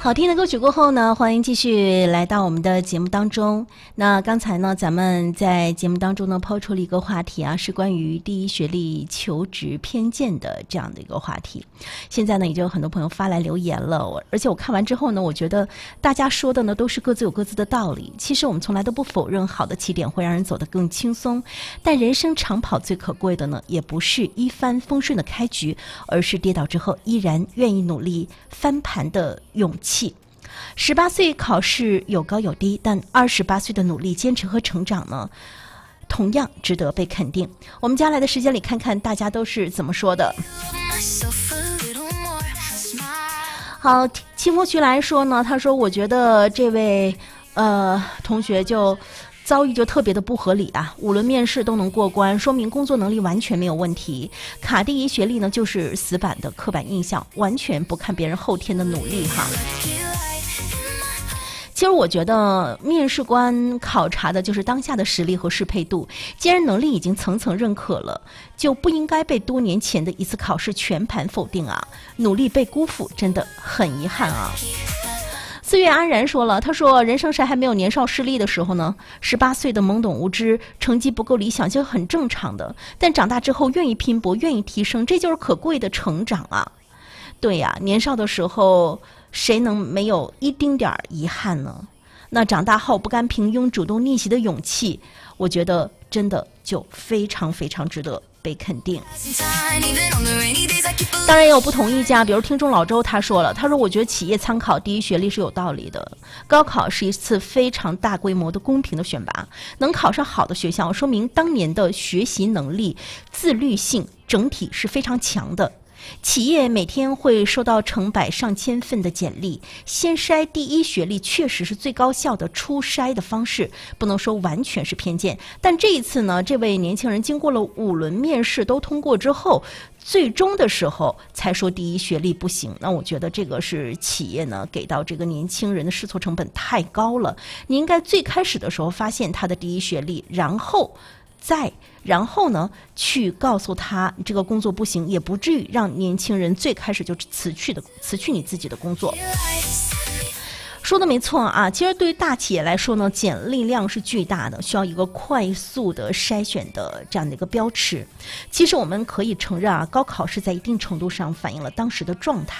好听的歌曲过后呢，欢迎继续来到我们的节目当中。那刚才呢，咱们在节目当中呢抛出了一个话题啊，是关于第一学历求职偏见的这样的一个话题。现在呢，已经有很多朋友发来留言了，而且我看完之后呢，我觉得大家说的呢都是各自有各自的道理。其实我们从来都不否认好的起点会让人走得更轻松，但人生长跑最可贵的呢，也不是一帆风顺的开局，而是跌倒之后依然愿意努力翻盘的勇气。18岁考试有高有低，但28岁的努力、坚持和成长呢，同样值得被肯定。我们接下来的时间里，看看大家都是怎么说的。好，清风徐来说呢，他说：“我觉得这位同学就遭遇就特别的不合理啊！5轮面试都能过关，说明工作能力完全没有问题。卡第一学历呢，就是死板的刻板印象，完全不看别人后天的努力哈。”其实我觉得面试官考察的就是当下的实力和适配度，既然能力已经层层认可了，就不应该被多年前的一次考试全盘否定啊！努力被辜负，真的很遗憾啊。四月安然说了，他说人生谁还没有年少势力的时候呢？18岁的懵懂无知，成绩不够理想就很正常的，但长大之后愿意拼搏，愿意提升，这就是可贵的成长啊！对呀，年少的时候谁能没有一丁点儿遗憾呢？那长大后不甘平庸、主动逆袭的勇气，我觉得真的就非常非常值得被肯定。当然也有不同意见，比如听众老周他说了，他说我觉得企业参考第一学历是有道理的，高考是一次非常大规模的公平的选拔，能考上好的学校，说明当年的学习能力、自律性整体是非常强的。企业每天会收到成百上千份的简历，先筛第一学历确实是最高效的初筛的方式，不能说完全是偏见。但这一次呢，这位年轻人经过了5轮面试都通过之后，最终的时候才说第一学历不行。那我觉得这个是企业呢给到这个年轻人的试错成本太高了，你应该最开始的时候发现他的第一学历，然后呢去告诉他这个工作不行，也不至于让年轻人最开始就辞去你自己的工作。说的没错啊，其实对于大企业来说呢，简历量是巨大的，需要一个快速的筛选的这样的一个标尺。其实我们可以承认啊，高考是在一定程度上反映了当时的状态。